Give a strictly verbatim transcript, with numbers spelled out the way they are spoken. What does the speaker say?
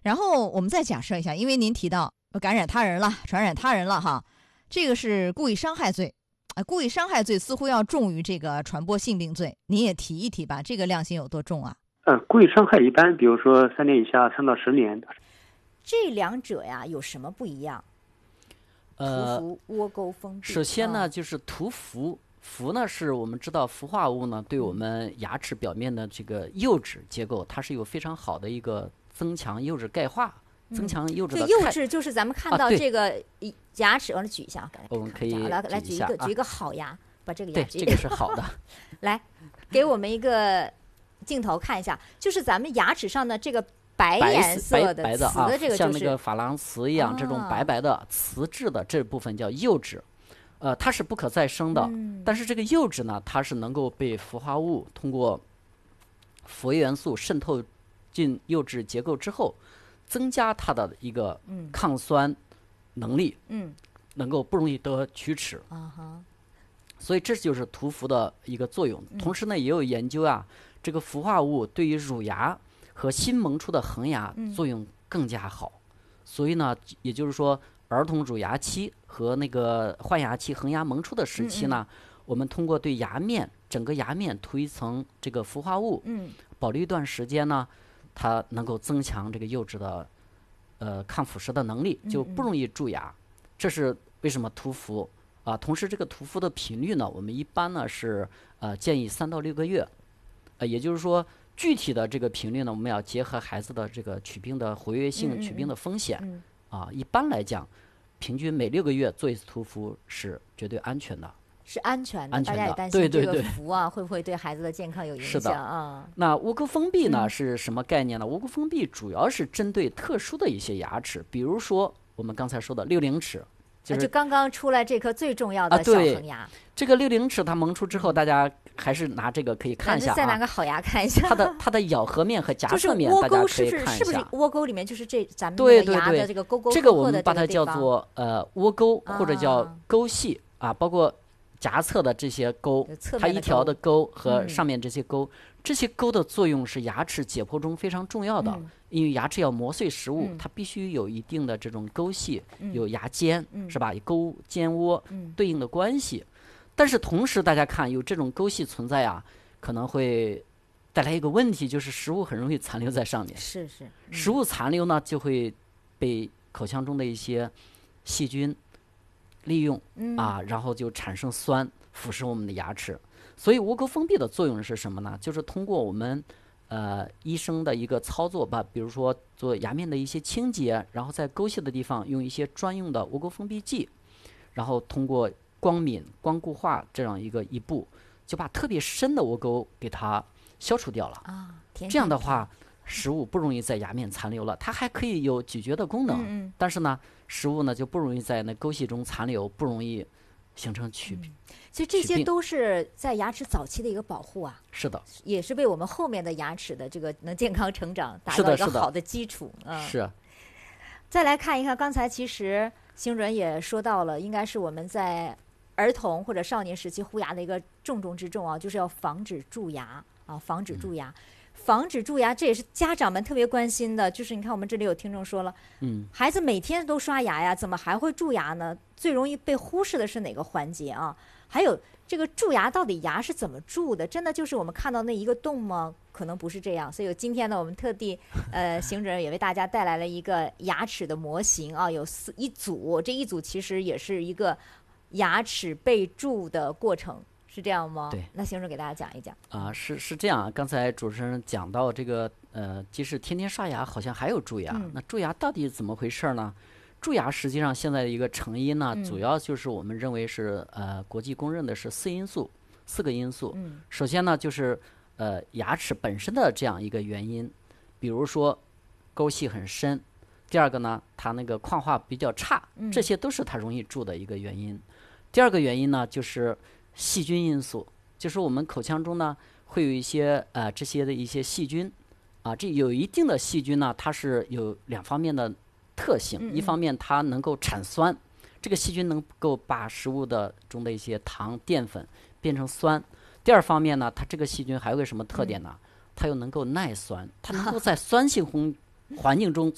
然后我们再假设一下，因为您提到感染他人了、传染他人了哈，这个是故意伤害罪，啊，故意伤害罪似乎要重于这个传播性病罪，您也提一提吧，这个量刑有多重啊？ 呃，故意伤害一般，比如说三年以下，三到十年。 这两者呀有什么不一样？ 呃， 涂氟、窝沟封闭。 首先呢， 啊、 就是涂氟。氟呢，是我们知道氟化物呢，对我们牙齿表面的这个釉质结构，它是有非常好的一个增强釉质钙化、嗯、增强釉质的。 这釉质就是咱们看到啊、 这个牙齿，我、哦、来举一下， 我们可以来来举一个、 啊、 举一个好牙，把这个牙对，这个是好的。 来，给我们一个镜头看一下，就是咱们牙齿上的这个白颜色的瓷的这个、就是， 像那个珐琅瓷一样，这种白白的瓷质的这部分叫釉质。呃，它是不可再生的， 嗯、 但是这个釉质呢，它是能够被氟化物通过氟元素渗透进釉质结构之后，增加它的一个抗酸能力， 嗯， 能够不容易得龋齿。 啊哈， 所以这就是涂氟的一个作用。同时呢，也有研究啊，这个氟化物对于乳牙和新萌出的恒牙作用更加好。嗯、所以呢，也就是说，儿童乳牙期和那个换牙期、恒牙萌出的时期呢， 嗯嗯我们通过对牙面整个牙面涂一层这个氟化物， 嗯， 保留一段时间呢，它能够增强这个釉质的呃抗腐蚀的能力，就不容易蛀牙。嗯嗯，这是为什么涂氟啊？同时，这个涂氟的频率呢，我们一般呢是呃建议三到六个月，呃，也就是说，具体的这个频率呢，我们要结合孩子的这个龋病的活跃性、 嗯嗯嗯龋病的风险。 嗯啊，一般来讲，平均每六个月做一次涂氟是绝对安全的， 是安全的。 安全的， 大家也担心这个对对对， 氟啊会不会对孩子的健康有影是的响啊？ 那窝沟封闭呢、 嗯、 是什么概念呢？窝沟封闭主要是针对特殊的一些牙齿，比如说我们刚才说的六龄齿。就是、 啊、就刚刚出来这颗最重要的小恒牙， 啊、这个六龄齿它萌出之后，大家还是拿这个可以看一下、啊、 再拿个好牙看一下， 它的它的咬合面和夹侧面，大家可以看一下。 是不是窝沟里面就是这咱们对那个牙的这个沟沟这个我们把它叫做呃窝沟、 啊、 或者叫沟隙啊，包括夹侧的这些沟，它一条的沟和上面这些沟、嗯，这些沟的作用是牙齿解剖中非常重要的。 嗯， 因为牙齿要磨碎食物、 嗯， 它必须有一定的这种沟隙， 嗯、 有牙尖、 嗯， 是吧？有沟尖窝、 嗯、 对应的关系。但是同时，大家看有这种沟隙存在啊，可能会带来一个问题，就是食物很容易残留在上面。 是是，嗯、 食物残留呢，就会被口腔中的一些细菌利用、 嗯、 啊，然后就产生酸，腐蚀我们的牙齿。所以窝沟封闭的作用是什么呢？就是通过我们呃，医生的一个操作吧，比如说做牙面的一些清洁，然后在沟隙的地方用一些专用的窝沟封闭剂，然后通过光敏、光固化这样一个一步，就把特别深的窝沟给它消除掉了。 啊， 这样的话，食物不容易在牙面残留了，它还可以有咀嚼的功能。 嗯嗯， 但是呢，食物呢就不容易在那沟隙中残留，不容易形成龋病。 嗯，其实这些都是在牙齿早期的一个保护啊。 是的， 也是为我们后面的牙齿的这个能健康成长打造一个好的基础。 嗯，是。 再来看一看，刚才其实邢主任也说到了，应该是我们在儿童或者少年时期护牙的一个重中之重啊，就是要防止蛀牙啊，防止蛀牙。嗯，防止蛀牙，这也是家长们特别关心的。就是你看，我们这里有听众说了， 嗯， 孩子每天都刷牙呀，怎么还会蛀牙呢？最容易被忽视的是哪个环节啊？还有这个蛀牙，到底牙是怎么蛀的？真的就是我们看到那一个洞吗？可能不是这样。所以今天呢，我们特地呃，邢主任也为大家带来了一个牙齿的模型啊，有四一组，这一组其实也是一个牙齿被蛀的过程。是这样吗？ 对， 那邢主任给大家讲一讲啊，是是这样。刚才主持人讲到这个，呃，即使天天刷牙，好像还有蛀牙。 嗯、 那蛀牙到底怎么回事呢？蛀牙实际上现在的一个成因呢， 嗯、 主要就是我们认为是呃国际公认的是四因素，四个因素。 嗯、 首先呢，就是呃牙齿本身的这样一个原因，比如说沟隙很深；第二个呢，它那个矿化比较差，这些都是它容易蛀的一个原因。嗯、第二个原因呢，就是细菌因素，就是我们口腔中呢会有一些呃这些的一些细菌，啊，这有一定的细菌呢，它是有两方面的特性， 嗯嗯， 一方面它能够产酸，这个细菌能够把食物的中的一些糖淀粉变成酸；第二方面呢，它这个细菌还有个什么特点呢？ 嗯、 它又能够耐酸，它能够在酸性环环境中